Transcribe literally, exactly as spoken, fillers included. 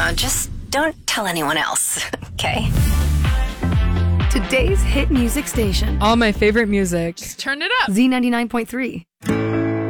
Uh, just don't tell anyone else, okay? Today's hit music station. All my favorite music. Just turn it up. Z ninety-nine point three.